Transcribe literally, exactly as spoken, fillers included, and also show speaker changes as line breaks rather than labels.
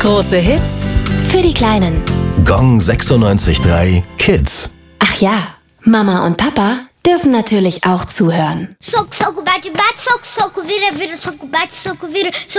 Große Hits für die Kleinen.
Gong sechsundneunzig Komma drei Kids.
Ach ja, Mama und Papa dürfen natürlich auch zuhören.
Soco, soco, bate, bate, soco, soco, vira, vira, soco, bate, soco, vira.